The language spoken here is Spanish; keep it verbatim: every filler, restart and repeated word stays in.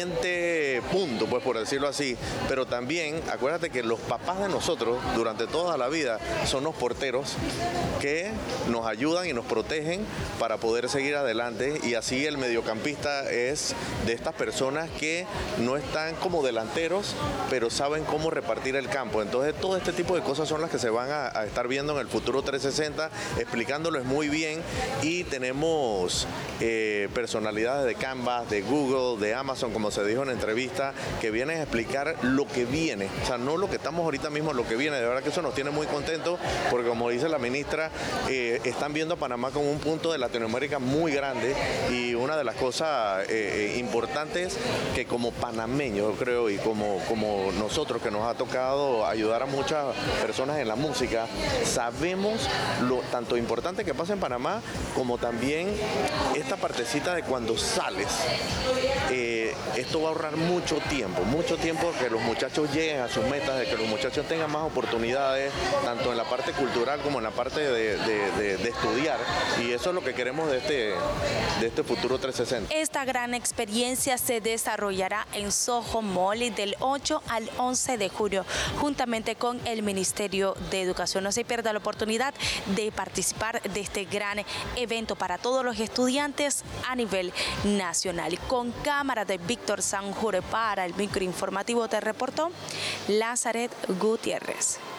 siguiente punto, pues por decirlo así. Pero también, acuérdate que los papás de nosotros, durante toda la vida, son los porteros que nos ayudan y nos protegen para poder seguir adelante, y así el mediocampista es de estas personas que no están como delanteros, pero saben cómo repartir el campo. Entonces todo este tipo de cosas son las que se van a, a estar viendo en el futuro trescientos sesenta, explicándoles muy bien, y tenemos eh, personalidades de Canva, de Google, de Amazon, como se dijo en la entrevista, que vienen a explicar lo que viene, o sea, no lo que estamos ahorita mismo, lo que viene. De verdad que eso nos tiene muy contentos, porque como dice la ministra, eh, están viendo a Panamá como un punto de Latinoamérica muy grande, y una de las cosas eh, importantes que como panameños, yo creo, y como, como nosotros que nos ha tocado ayudar a muchas personas en la música, sabemos lo tanto importante que pasa en Panamá, como también esta partecita de cuando sales. Eh, esto va a ahorrar mucho tiempo, mucho tiempo, que los muchachos lleguen a sus metas, de que los muchachos tengan más oportunidades, tanto en la parte cultural como en la parte de, de, de, de estudiar, y eso es lo que queremos de este, de este futuro trescientos sesenta. Esta gran experiencia se desarrollará en Soho Mall del ocho al once de julio, juntamente con el Ministerio de Educación. No se pierda la oportunidad de participar de este gran evento para todos los estudiantes a nivel nacional. Con cámara de Víctor Sanjure para el microinformativo te reportó Lazaret Gutiérrez.